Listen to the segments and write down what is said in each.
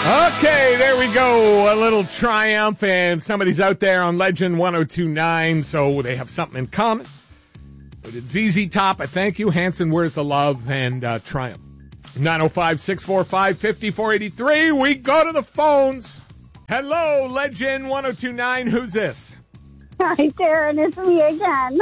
Okay, there we go. A little Triumph, and somebody's out there on Legend 102.9, so they have something in common. But it's ZZ Top, I thank you, Hanson, Where's the Love, and Triumph. 905-645-5483. We go to the phones. Hello, Legend 102.9. Who's this? Hi, Darren. It's me again.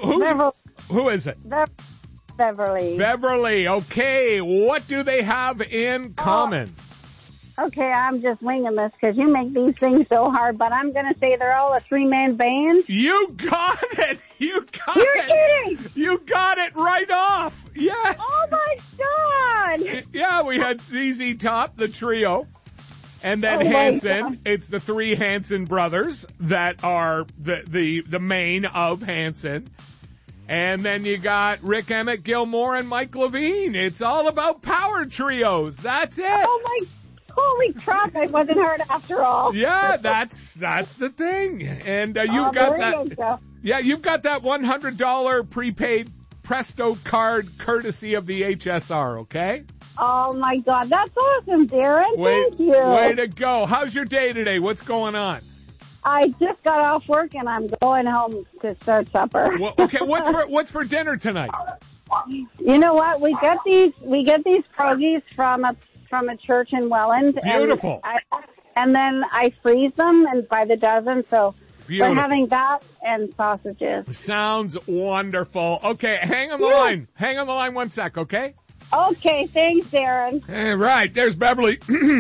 Who is it? Beverly. Beverly. Okay, what do they have in common? Okay, I'm just winging this because you make these things so hard, but I'm going to say they're all a three-man band. You got it. You're kidding. You got it right off. Yes. Oh, my God. Yeah, we had ZZ Top, the trio. And then Hanson. It's the three Hanson brothers that are the main of Hanson. And then you got Rick Emmett, Gilmore, and Mike Levine. It's all about power trios. That's it. Oh, my holy crap, it wasn't hard after all. Yeah, that's the thing. And you've got that. Yeah, you've got that $100 prepaid Presto card courtesy of the HSR, okay? Oh, my God. That's awesome, Darren. Thank you. Way to go. How's your day today? What's going on? I just got off work, and I'm going home to start supper. Well, okay, what's for dinner tonight? You know what? We get these pierogies from a church in Welland. Beautiful. And then I freeze them and by the dozen, so Beautiful. We're having that and sausages. Sounds wonderful. Okay, hang on the line. Hang on the line 1 sec, okay? Okay, thanks, Darren. Right, there's Beverly.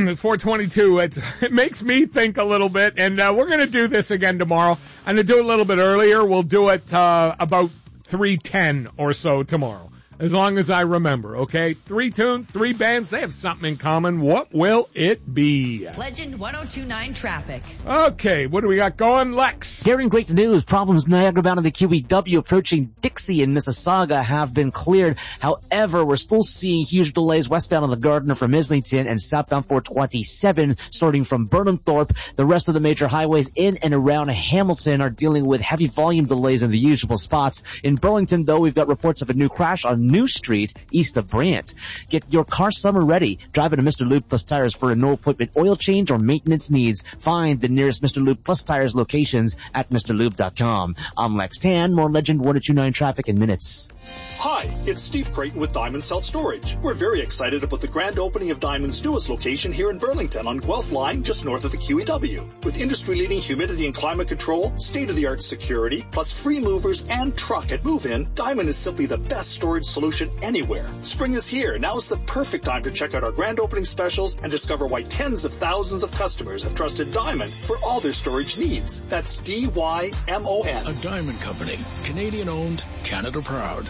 422. It makes me think a little bit, and we're going to do this again tomorrow. I'm going to do it a little bit earlier. We'll do it about 3:10 or so tomorrow. As long as I remember, okay? 3 tunes, 3 bands, they have something in common. What will it be? Legend 102.9 traffic. Okay, what do we got going? Lex. Hearing great news, problems Niagara bound on the QEW approaching Dixie and Mississauga have been cleared. However, we're still seeing huge delays westbound on the Gardiner from Islington and southbound 427 starting from Burnhamthorpe. The rest of the major highways in and around Hamilton are dealing with heavy volume delays in the usual spots. In Burlington, though, we've got reports of a new crash on New Street east of Brant. Get your car summer ready. Drive into Mr. Lube Plus Tires for a no appointment oil change or maintenance needs. Find the nearest Mr. Lube Plus Tires locations at MrLube.com. I'm Lex Tan. More Legend 102.9 traffic in minutes. Hi, it's Steve Creighton with Diamond Self-Storage. We're very excited about the grand opening of Diamond's newest location here in Burlington on Guelph Line, just north of the QEW. With industry-leading humidity and climate control, state-of-the-art security, plus free movers and truck at move-in, Diamond is simply the best storage solution anywhere. Spring is here. Now is the perfect time to check out our grand opening specials and discover why tens of thousands of customers have trusted Diamond for all their storage needs. That's D-Y-M-O-N. A Diamond Company. Canadian-owned, Canada-proud.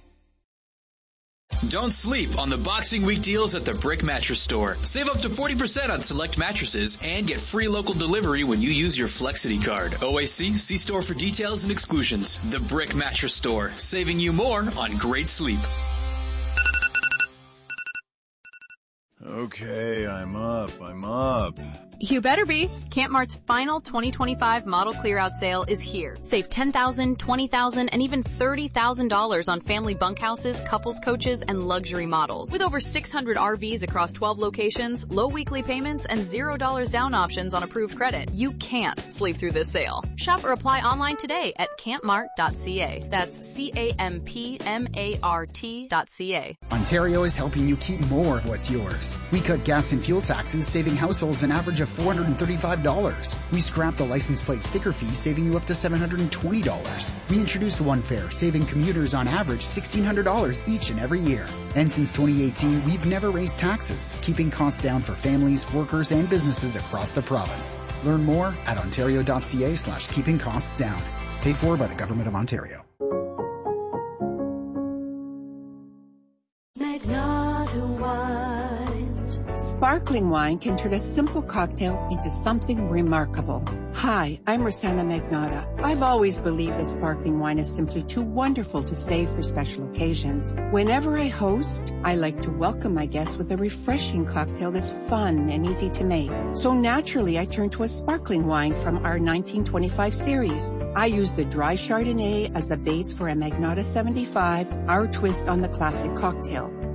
Don't sleep on the Boxing Week deals at the Brick Mattress Store. Save up to 40% on select mattresses and get free local delivery when you use your Flexity card. OAC, see store for details and exclusions. The Brick Mattress Store, saving you more on great sleep. Okay, I'm up. You better be. Camp Mart's final 2025 model clear-out sale is here. Save $10,000, $20,000, and even $30,000 on family bunkhouses, couples coaches, and luxury models. With over 600 RVs across 12 locations, low weekly payments, and $0 down options on approved credit, you can't sleep through this sale. Shop or apply online today at campmart.ca. That's CAMPMART.ca. Ontario is helping you keep more of what's yours. We cut gas and fuel taxes, saving households an average of $435. We scrapped the license plate sticker fee, saving you up to $720. We introduced One Fare, saving commuters on average $1,600 each and every year. And since 2018, we've never raised taxes, keeping costs down for families, workers, and businesses across the province. Learn more at ontario.ca/keeping costs down. Paid for by the Government of Ontario. Sparkling wine can turn a simple cocktail into something remarkable. Hi, I'm Rosanna Magnotta. I've always believed that sparkling wine is simply too wonderful to save for special occasions. Whenever I host, I like to welcome my guests with a refreshing cocktail that's fun and easy to make. So naturally, I turn to a sparkling wine from our 1925 series. I use the dry Chardonnay as the base for a Magnotta 75, our twist on the classic cocktail.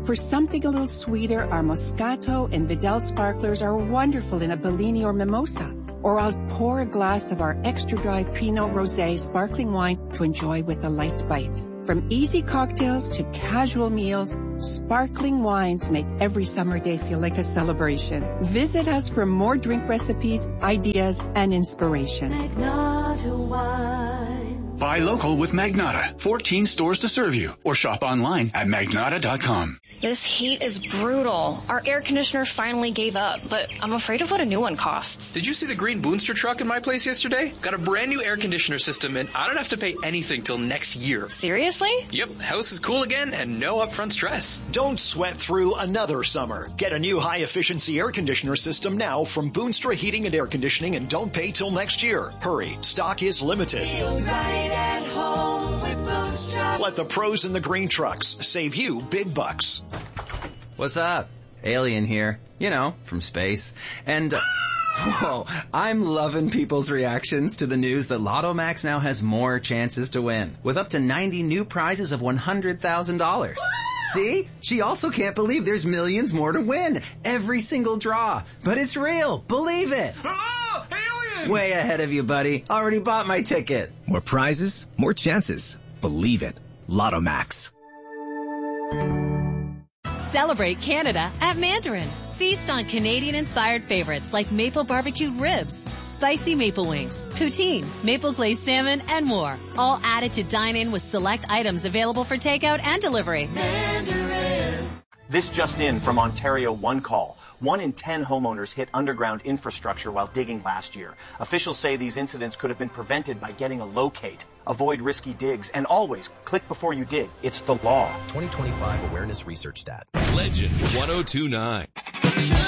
For something a little sweeter, our Moscato and Vidal sparklers are wonderful in a Bellini or mimosa. Or I'll pour a glass of our extra dry Pinot Rosé sparkling wine to enjoy with a light bite. From easy cocktails to casual meals, sparkling wines make every summer day feel like a celebration. Visit us for more drink recipes, ideas, and inspiration. Magnata Wine. Buy local with Magnata. 14 stores to serve you. Or shop online at magnata.com. This heat is brutal. Our air conditioner finally gave up, but I'm afraid of what a new one costs. Did you see the green Boonster truck in my place yesterday? Got a brand new air conditioner system, and I don't have to pay anything till next year. Seriously? Yep, house is cool again and no upfront stress. Don't sweat through another summer. Get a new high-efficiency air conditioner system now from Boonstra Heating and Air Conditioning and don't pay till next year. Hurry, stock is limited. Feel right at home with Boonstra. Let the pros in the green trucks save you big bucks. What's up? Alien here. You know, from space. And, whoa, I'm loving people's reactions to the news that Lotto Max now has more chances to win, with up to 90 new prizes of $100,000. See? She also can't believe there's millions more to win. Every single draw. But it's real. Believe it. Oh, alien! Way ahead of you, buddy. Already bought my ticket. More prizes, more chances. Believe it. Lotto Max. Celebrate Canada at Mandarin. Feast on Canadian-inspired favorites like maple barbecued ribs, spicy maple wings, poutine, maple glazed salmon, and more. All added to dine in with select items available for takeout and delivery. Mandarin. This just in from Ontario One Call. 1 in 10 homeowners hit underground infrastructure while digging last year. Officials say these incidents could have been prevented by getting a locate. Avoid risky digs and always click before you dig. It's the law. 2025 Awareness Research Stat. Legend 1029.